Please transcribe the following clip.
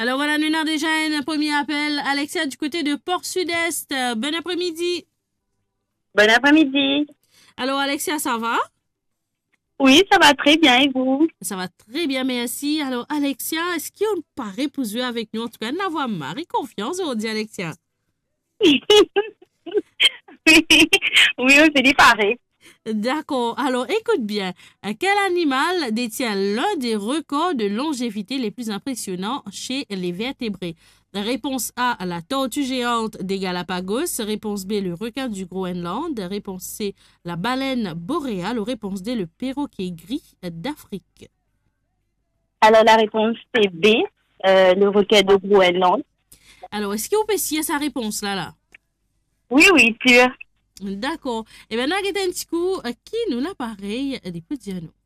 Alors voilà, nous avons déjà un premier appel. Alexia du côté de Port-Sud-Est. Bon après-midi. Bon après-midi. Alors Alexia, ça va? Oui, ça va très bien et vous? Ça va très bien, merci. Alors Alexia, est-ce qu'on paraît pour jouer avec nous? En tout cas, nous avons Marie confiance, on dit Alexia. Oui, on s'est dit pareil. D'accord. Alors écoute bien. Quel animal détient l'un des records de longévité les plus impressionnants chez les vertébrés? Réponse A, la tortue géante des Galapagos. Réponse B, le requin du Groenland. Réponse C, la baleine boréale. Ou réponse D, le perroquet gris d'Afrique. Alors la réponse c'est B, le requin de Groenland. Alors, est-ce qu'on peut signer sa réponse là? Oui, oui, sûr. D'accord. Et maintenant, un petit coup, qui nous l'appareil des petits anneaux?